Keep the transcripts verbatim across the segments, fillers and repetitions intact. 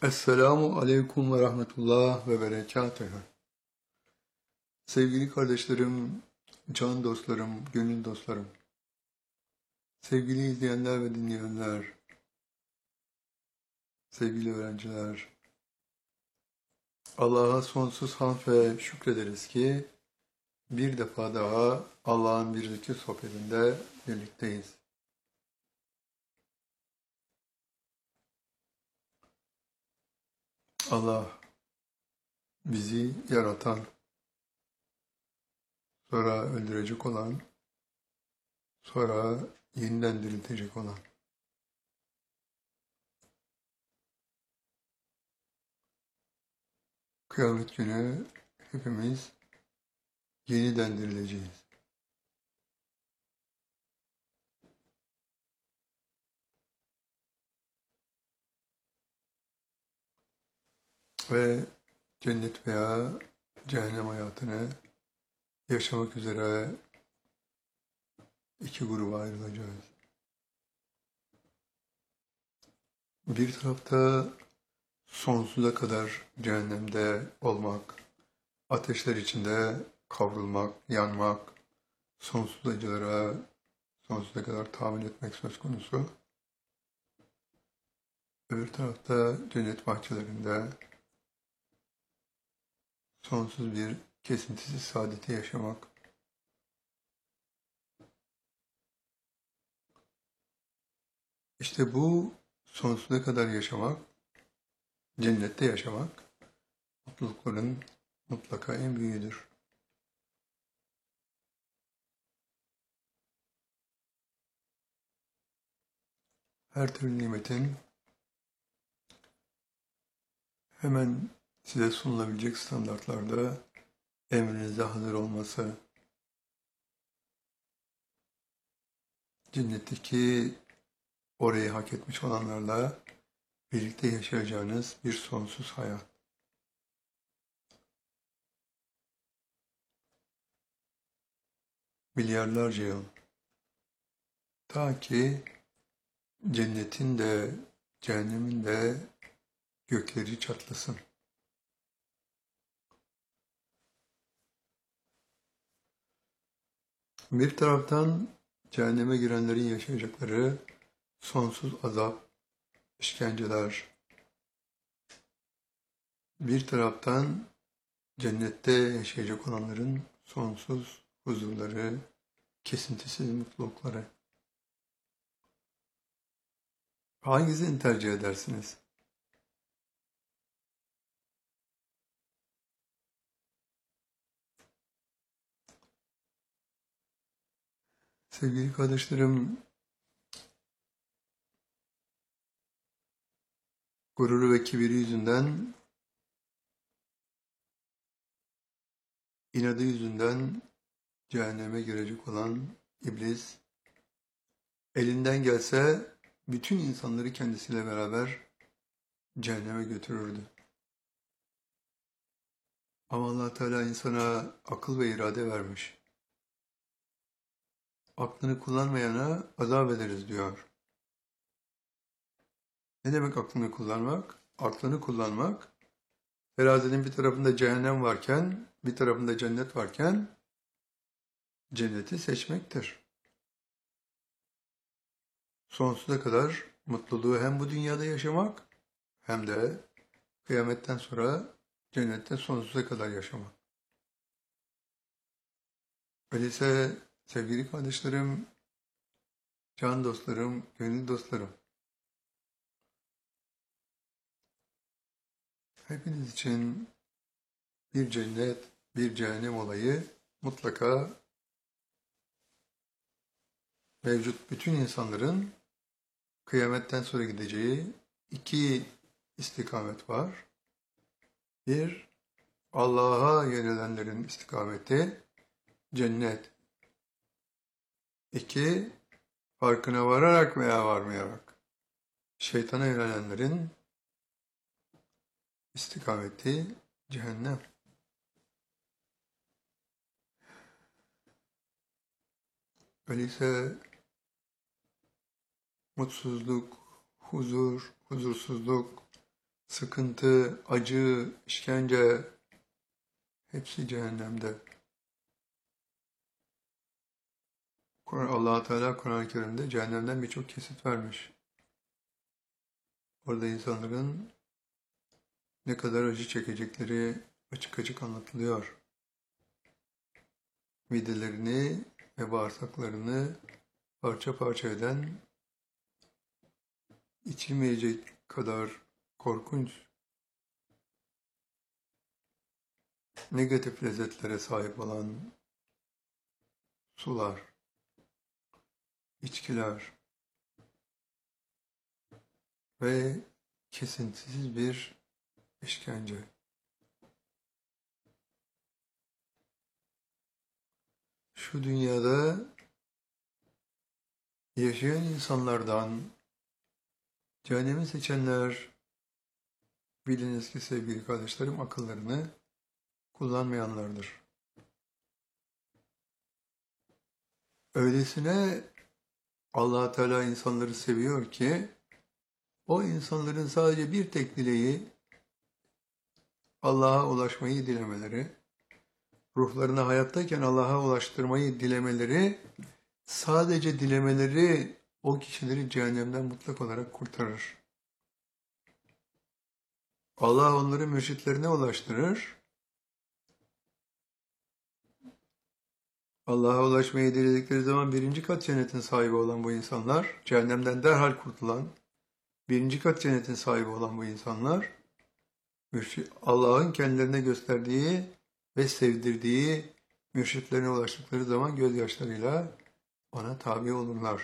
Esselamu Aleyküm ve Rahmetullah ve Berekatühü. Sevgili kardeşlerim, can dostlarım, gönül dostlarım, sevgili izleyenler ve dinleyenler, sevgili öğrenciler, Allah'a sonsuz hamd ve şükrederiz ki bir defa daha Allah'ın bir zikir sohbetinde birlikteyiz. Allah bizi yaratan, sonra öldürecek olan, sonra yeniden diriltecek olan, kıyamet günü hepimiz yeniden dirileceğiz. Ve cennet veya cehennem hayatını yaşamak üzere iki gruba ayrılacağız. Bir tarafta sonsuza kadar cehennemde olmak, ateşler içinde kavrulmak, yanmak, sonsuz acılara sonsuza kadar tahammül etmek söz konusu. Öbür tarafta cennet bahçelerinde sonsuz bir kesintisiz saadeti yaşamak. İşte bu sonsuza kadar yaşamak, cennette yaşamak, mutlulukların mutlaka en büyüğüdür. Her türlü nimetin hemen size sunulabilecek standartlarda emrinizde hazır olması, cennetteki orayı hak etmiş olanlarla birlikte yaşayacağınız bir sonsuz hayat. Milyarlarca yıl. Ta ki cennetin de cehennemin de gökleri çatlasın. Bir taraftan cehenneme girenlerin yaşayacakları sonsuz azap, işkenceler. Bir taraftan cennette yaşayacak olanların sonsuz huzurları, kesintisiz mutlulukları. Hangisini tercih edersiniz? Sevgili kardeşlerim, gururu ve kibiri yüzünden, inadı yüzünden cehenneme girecek olan iblis, elinden gelse bütün insanları kendisiyle beraber cehenneme götürürdü. Ama Allah Teala insana akıl ve irade vermiş. Aklını kullanmayana azap ederiz diyor. Ne demek aklını kullanmak? Aklını kullanmak, terazinin bir tarafında cehennem varken, bir tarafında cennet varken, cenneti seçmektir. Sonsuza kadar mutluluğu hem bu dünyada yaşamak, hem de kıyametten sonra cennette sonsuza kadar yaşamak. Öyleyse sevgili kardeşlerim, can dostlarım, gönül dostlarım, hepiniz için bir cennet, bir cehennem olayı mutlaka mevcut bütün insanların kıyametten sonra gideceği iki istikamet var. Bir, Allah'a yönelenlerin istikameti cennet. İki, farkına vararak veya varmayarak şeytana yönelenlerin istikameti cehennem. Öyleyse mutsuzluk, huzur, huzursuzluk, sıkıntı, acı, işkence hepsi cehennemde. Allah Teala Kur'an-ı Kerim'de cehennemden birçok kesit vermiş. Orada insanların ne kadar acı çekecekleri açık açık anlatılıyor. Midelerini ve bağırsaklarını parça parça eden, içilmeyecek kadar korkunç, negatif lezzetlere sahip olan sular, içkiler ve kesintisiz bir işkence. Şu dünyada yaşayan insanlardan cehennemi seçenler, biliniz ki sevgili kardeşlerim, akıllarını kullanmayanlardır. Öylesine Allah Teala insanları seviyor ki o insanların sadece bir tek dileği Allah'a ulaşmayı dilemeleri, ruhlarını hayattayken Allah'a ulaştırmayı dilemeleri, sadece dilemeleri o kişileri cehennemden mutlak olarak kurtarır. Allah onları mürşitlerine ulaştırır. Allah'a ulaşmayı diledikleri zaman birinci kat cennetin sahibi olan bu insanlar, cehennemden derhal kurtulan, birinci kat cennetin sahibi olan bu insanlar, Allah'ın kendilerine gösterdiği ve sevdirdiği mürşitlerine ulaştıkları zaman gözyaşlarıyla ona tabi olurlar.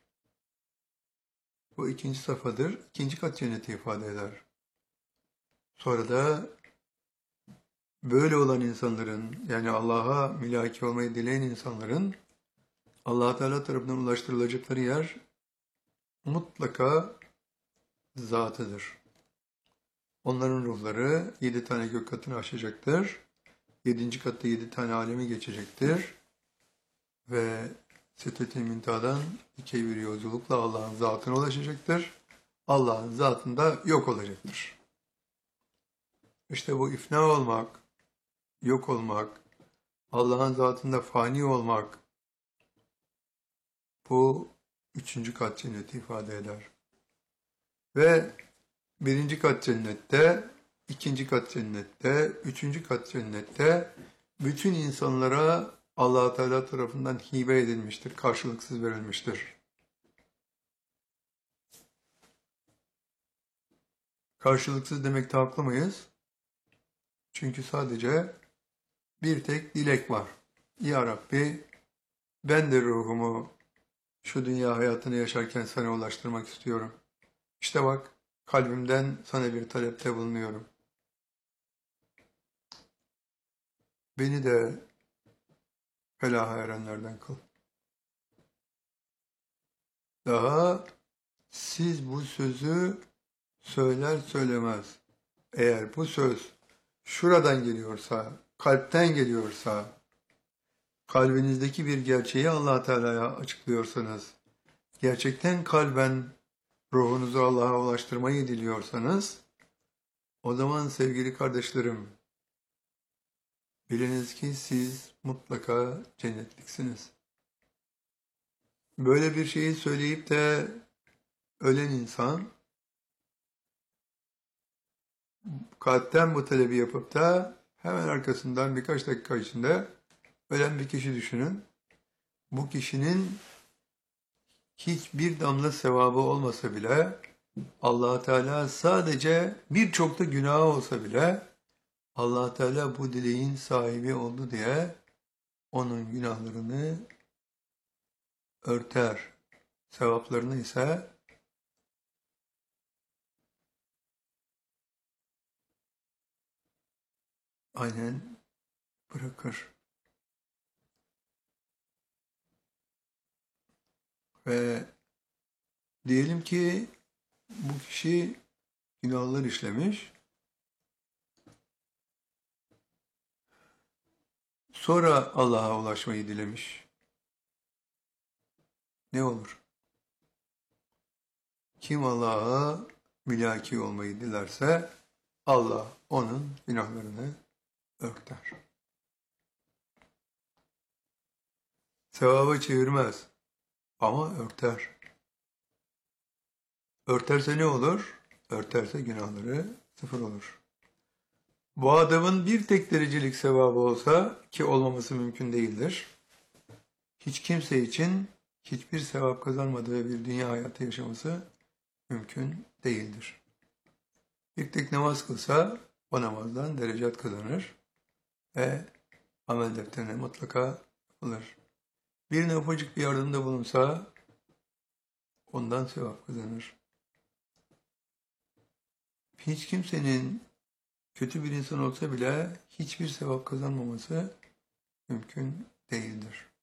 Bu ikinci safhadır. İkinci kat cenneti ifade eder. Sonra da böyle olan insanların, yani Allah'a mülaki olmayı dileyen insanların Allah Teala tarafından ulaştırılacakları yer mutlaka zatıdır. Onların ruhları yedi tane gök katını aşacaktır. Yedinci katta yedi tane alemi geçecektir. Ve Sidret-i Müntaha'dan iki bir yolculukla Allah'ın zatına ulaşacaktır. Allah'ın zatında yok olacaktır. İşte bu ifna olmak, yok olmak, Allah'ın zatında fani olmak, bu üçüncü kat cenneti ifade eder. Ve birinci kat cennette, ikinci kat cennette, üçüncü kat cennette bütün insanlara Allah Teala tarafından hibe edilmiştir, karşılıksız verilmiştir. Karşılıksız demekte haklı mıyız? Çünkü sadece bir tek dilek var. Ya Rabbi, ben de ruhumu şu dünya hayatını yaşarken sana ulaştırmak istiyorum. İşte bak, kalbimden sana bir talepte bulunuyorum. Beni de felaha erenlerden kıl. Daha siz bu sözü söyler söylemez, eğer bu söz şuradan geliyorsa, kalpten geliyorsa, kalbinizdeki bir gerçeği Allah Teala'ya açıklıyorsanız, gerçekten kalben ruhunuzu Allah'a ulaştırmayı diliyorsanız, o zaman sevgili kardeşlerim, biliniz ki siz mutlaka cennetliksiniz. Böyle bir şeyi söyleyip de ölen insan, kalpten bu talebi yapıp da hemen arkasından birkaç dakika içinde ölen bir kişi düşünün. Bu kişinin hiçbir damla sevabı olmasa bile, Allah Teala sadece birçok da günahı olsa bile, Allah Teala bu dileğin sahibi oldu diye onun günahlarını örter. Sevaplarını ise aynen bırakır. Ve diyelim ki bu kişi günahlar işlemiş, sonra Allah'a ulaşmayı dilemiş. Ne olur? Kim Allah'a mülaki olmayı dilerse Allah onun günahlarını örter. Sevabı çevirmez ama örter. Örterse ne olur? Örterse günahları sıfır olur. Bu adamın bir tek derecelik sevabı olsa, ki olmaması mümkün değildir, hiç kimse için hiçbir sevap kazanmadığı bir dünya hayatı yaşaması mümkün değildir. Bir tek namaz kılsa o namazdan derecat kazanır ve amel defterine mutlaka yapılır. Birine ufacık bir yardımda bulunsa ondan sevap kazanır. Hiç kimsenin kötü bir insan olsa bile hiçbir sevap kazanmaması mümkün değildir.